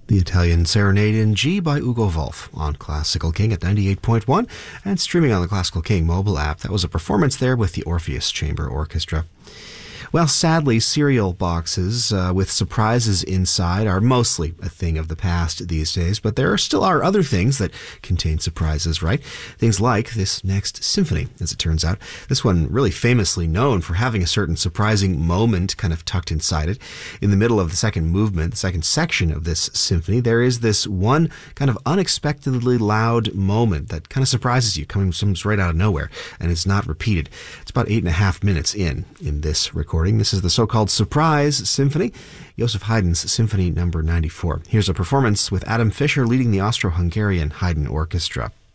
The Italian Serenade in G by Ugo Wolf on Classical King at 98.1 and streaming on the Classical King mobile app. That was a performance there with the Orpheus Chamber Orchestra. Well, sadly, cereal boxes with surprises inside are mostly a thing of the past these days, but there still are other things that contain surprises, right? Things like this next symphony, as it turns out. This one really famously known for having a certain surprising moment kind of tucked inside it. In the middle of the second movement, the second section of this symphony, there is this one kind of unexpectedly loud moment that kind of surprises you, comes right out of nowhere, and it's not repeated. It's about 8.5 minutes in this recording. This is the so-called Surprise Symphony, Joseph Haydn's Symphony No. 94. Here's a performance with Adam Fischer leading the Austro-Hungarian Haydn Orchestra.